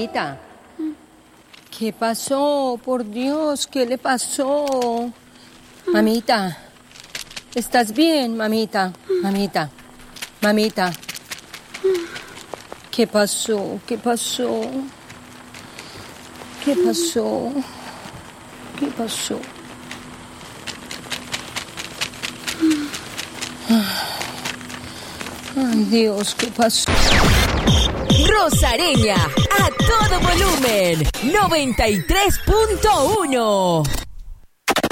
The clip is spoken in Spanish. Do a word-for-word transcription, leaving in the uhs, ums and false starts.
Mamita. ¿Qué pasó? Por Dios, ¿qué le pasó? Mamita. ¿Estás bien, mamita? Mamita. Mamita. ¿Qué pasó? ¿Qué pasó? ¿Qué pasó? ¿Qué pasó? Ay, Dios, ¿qué pasó? Rosareña, a todo volumen, noventa y tres punto uno.